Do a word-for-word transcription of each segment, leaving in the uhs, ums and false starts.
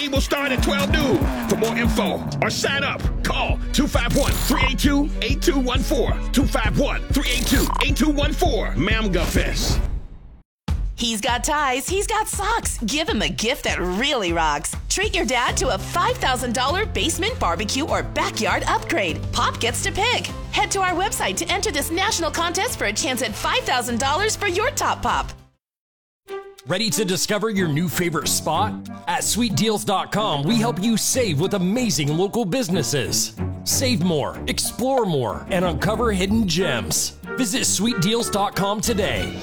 game will start at twelve noon. For more info or sign up, call two five one, three eight two, eight two one four. two five one, three eight two, eight two one four. Mamga Fest. He's got ties, he's got socks. Give him a gift that really rocks. Treat your dad to a five thousand dollars basement barbecue or backyard upgrade. Pop gets to pick. Head to our website to enter this national contest for a chance at five thousand dollars for your top pop. Ready to discover your new favorite spot? At sweet deals dot com, we help you save with amazing local businesses. Save more, explore more, and uncover hidden gems. Visit sweet deals dot com today.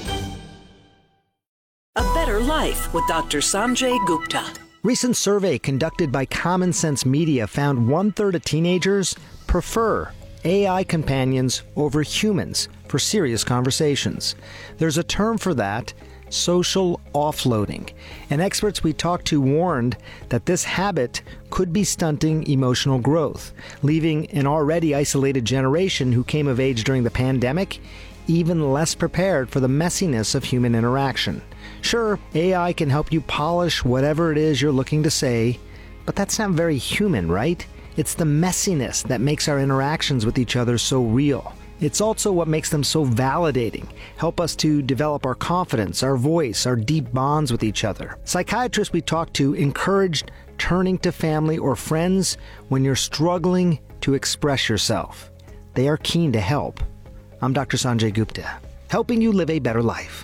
A Better Life with Doctor Sanjay Gupta. Recent survey conducted by Common Sense Media found one-third of teenagers prefer A I companions over humans for serious conversations. There's a term for that, social offloading. And experts we talked to warned that this habit could be stunting emotional growth, leaving an already isolated generation who came of age during the pandemic even less prepared for the messiness of human interaction. Sure, A I can help you polish whatever it is you're looking to say, but that's not very human, right? It's the messiness that makes our interactions with each other so real. It's also what makes them so validating, help us to develop our confidence, our voice, our deep bonds with each other. Psychiatrists we talked to encouraged turning to family or friends when you're struggling to express yourself. They are keen to help. I'm Doctor Sanjay Gupta, helping you live a better life.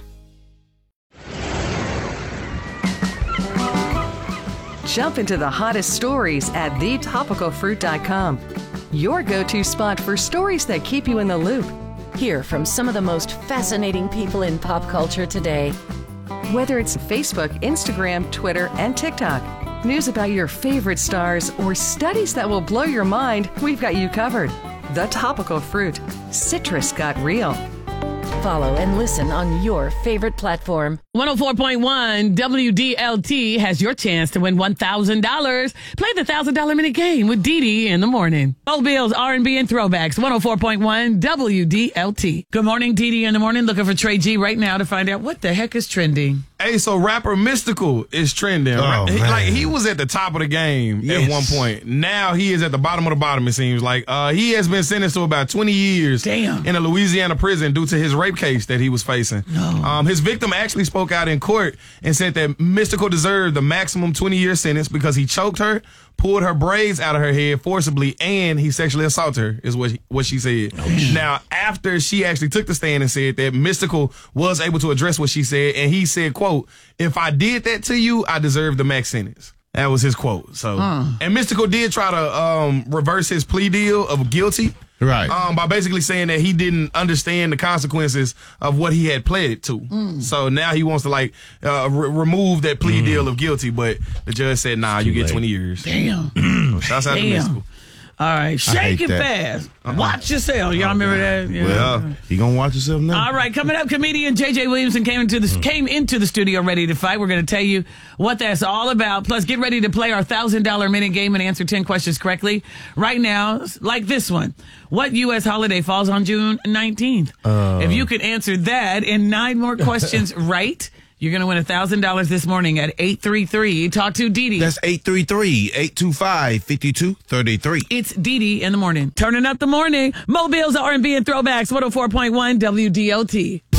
Jump into the hottest stories at the topical fruit dot com. Your go-to spot for stories that keep you in the loop. Hear from some of the most fascinating people in pop culture today. Whether it's Facebook, Instagram, Twitter, and TikTok, news about your favorite stars, or studies that will blow your mind, we've got you covered. The Topical Fruit. Citrus got real. Follow and listen on your favorite platform. one oh four point one W D L T has your chance to win one thousand dollars. Play the one thousand dollars minute game with Dee Dee in the morning. Mobile's R and B and Throwbacks, one oh four point one W D L T. Good morning, Dee Dee in the morning. Looking for Trey G right now to find out what the heck is trending. Hey, so rapper Mystical is trending. Oh, right? He, man. like he was at the top of the game Yes. at one point. Now he is at the bottom of the bottom, it seems like. Uh, he has been sentenced to about twenty years Damn. in a Louisiana prison due to his rape case that he was facing. No. Um, his victim actually spoke out in court and said that Mystical deserved the maximum twenty-year sentence because he choked her, pulled her braids out of her head forcibly, and he sexually assaulted her, is what, what she said. Oh, now, after she actually took the stand and said that, Mystical was able to address what she said, and he said, quote, "If I did that to you, I deserve the max sentence." That was his quote. So, Huh. and Mystical did try to um, reverse his plea deal of guilty. Right. Um, by basically saying that he didn't understand the consequences of what he had pled to. Mm. So now he wants to like uh, re- remove that plea mm. deal of guilty, but the judge said, nah, you get late. twenty years. Damn. Shouts out to Damn. Mystical. All right, shake it that. fast. Watch yourself. Y'all remember that? Yeah. Well, you gonna watch yourself now? All right, coming up, comedian J J Williamson came into the came into the studio ready to fight. We're going to tell you what that's all about. Plus, get ready to play our one thousand dollars minute game and answer ten questions correctly. Right now, like this one. What U S holiday falls on June nineteenth? Uh, if you could answer that and nine more questions right, you're going to win one thousand dollars this morning at eight three three. Talk to Dee Dee. That's eight three three, eight two five, five two three three. It's Dee Dee in the morning. Turning up the morning. Mobile's R and B and Throwbacks, one oh four point one W D L T.